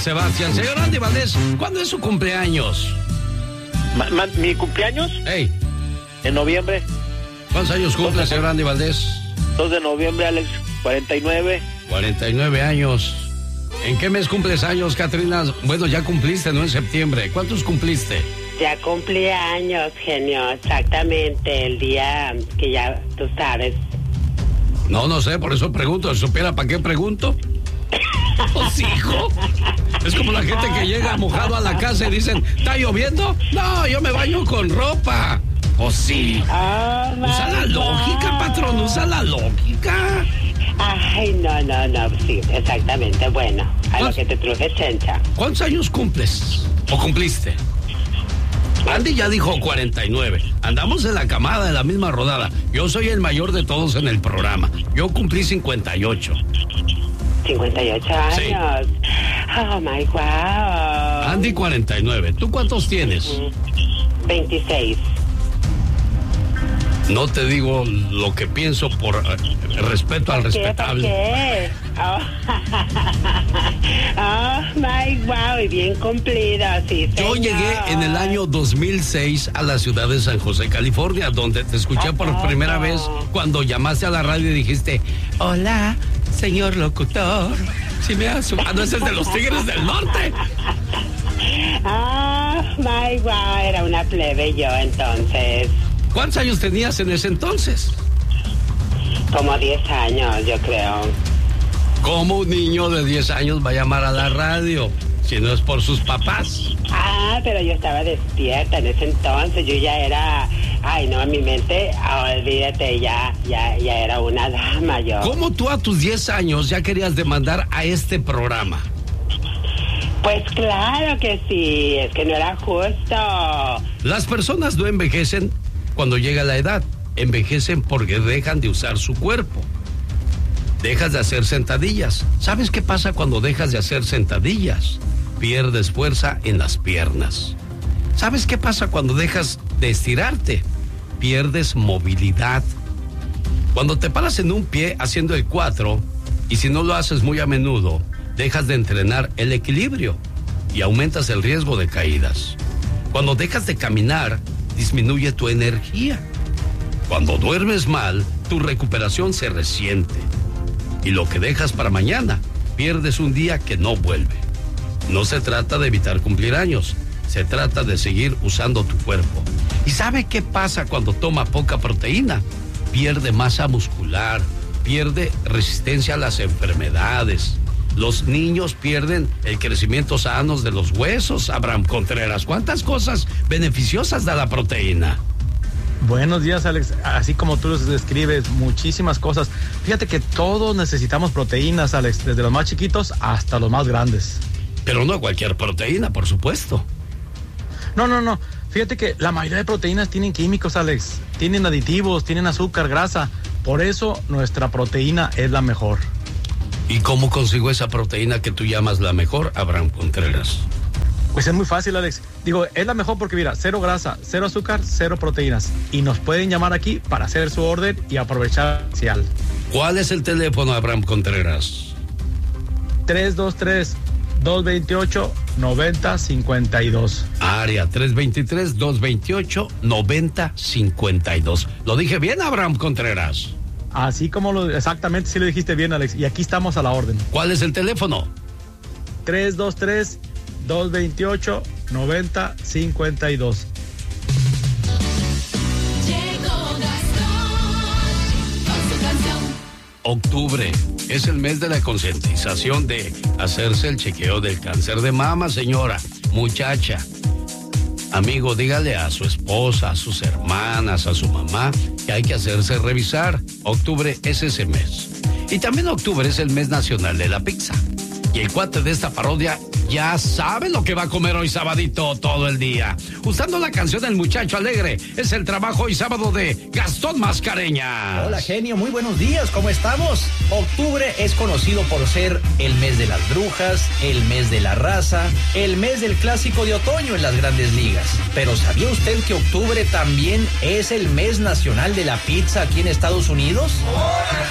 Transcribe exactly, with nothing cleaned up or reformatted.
Sebastián. Señor Andy Valdés, ¿cuándo es su cumpleaños? Ma, ma, ¿Mi cumpleaños? Hey. En noviembre. ¿Cuántos años cumple, señor Andy Valdés? dos de noviembre, Alex. cuarenta y nueve. cuarenta y nueve años. ¿En qué mes cumples años, Catrina? Bueno, ya cumpliste, ¿no? En septiembre. ¿Cuántos cumpliste? Ya cumplí años, genio. Exactamente. El día que ya tú sabes. No, no sé, por eso pregunto. Si supiera para qué pregunto. Pues hijo. Es como la gente que llega mojado a la casa y dicen, ¿está lloviendo? No, yo me baño con ropa. Pues sí. Oh, usa la lógica, patrón, usa la lógica. Ay, no, no, no, sí, exactamente. Bueno, a lo que te truje, chencha. ¿Cuántos años cumples? ¿O cumpliste? Andy ya dijo cuarenta y nueve. Andamos en la camada, de la misma rodada. Yo soy el mayor de todos en el programa. Yo cumplí cincuenta y ocho. cincuenta y ocho años. Sí. Oh, my wow. Andy, cuarenta y nueve. ¿Tú cuántos tienes? veintiséis. No te digo lo que pienso por eh, respeto al respetable. ¿Por qué? Oh. Oh, my wow, y bien cumplido, sí, Yo señor. llegué en el año dos mil seis a la ciudad de San José, California, donde te escuché por primera vez cuando llamaste a la radio y dijiste, hola, señor locutor, si me has... Ah, no, ese es de los Tigres del Norte. Oh, my wow, era una plebe yo entonces. ¿Cuántos años tenías en ese entonces? Como diez años, yo creo. ¿Cómo un niño de diez años va a llamar a la radio si no es por sus papás? Ah, pero yo estaba despierta en ese entonces, yo ya era... Ay, no, en mi mente, olvídate, ya, ya, ya era una dama yo. ¿Cómo tú a tus diez años ya querías demandar a este programa? Pues claro que sí, es que no era justo. Las personas no envejecen cuando llega la edad, envejecen porque dejan de usar su cuerpo. Dejas de hacer sentadillas. ¿Sabes qué pasa cuando dejas de hacer sentadillas? Pierdes fuerza en las piernas. ¿Sabes qué pasa cuando dejas de estirarte? Pierdes movilidad. Cuando te paras en un pie haciendo el cuatro, y si no lo haces muy a menudo, dejas de entrenar el equilibrio y aumentas el riesgo de caídas. Cuando dejas de caminar, disminuye tu energía. Cuando duermes mal, tu recuperación se resiente. Y lo que dejas para mañana, pierdes un día que no vuelve. No se trata de evitar cumplir años, se trata de seguir usando tu cuerpo. ¿Y sabe qué pasa cuando toma poca proteína? Pierde masa muscular, pierde resistencia a las enfermedades. Los niños pierden el crecimiento sano de los huesos, Abraham Contreras. ¿Cuántas cosas beneficiosas da la proteína? Buenos días, Alex. Así como tú los describes, muchísimas cosas. Fíjate que todos necesitamos proteínas, Alex, desde los más chiquitos hasta los más grandes. Pero no cualquier proteína, por supuesto. No, no, no. Fíjate que la mayoría de proteínas tienen químicos, Alex. Tienen aditivos, tienen azúcar, grasa. Por eso nuestra proteína es la mejor. ¿Y cómo consigo esa proteína que tú llamas la mejor, Abraham Contreras? Pues es muy fácil, Alex. Digo, es la mejor porque mira, cero grasa, cero azúcar, cero proteínas. Y nos pueden llamar aquí para hacer su orden y aprovechar el especial. ¿Cuál es el teléfono, Abraham Contreras? tres dos tres, dos dos ocho, nueve cero cinco dos. Área tres dos tres, dos dos ocho, nueve cero cinco dos. ¿Lo dije bien, Abraham Contreras? Así como lo, exactamente, sí lo dijiste bien, Alex. Y aquí estamos a la orden. ¿Cuál es el teléfono? tres dos tres, dos dos ocho, nueve cero cinco dos. Octubre es el mes de la concientización de hacerse el chequeo del cáncer de mama, señora, muchacha. Amigo, dígale a su esposa, a sus hermanas, a su mamá que hay que hacerse revisar. Octubre es ese mes. Y también octubre es el mes nacional de la pizza. Y el cuate de esta parodia ya sabe lo que va a comer hoy sabadito todo el día. Usando la canción El Muchacho Alegre, es el trabajo hoy sábado de Gastón Mascareñas. Hola, genio, muy buenos días, ¿cómo estamos? Octubre es conocido por ser el mes de las brujas, el mes de la raza, el mes del clásico de otoño en las grandes ligas. Pero ¿sabía usted que octubre también es el mes nacional de la pizza aquí en Estados Unidos?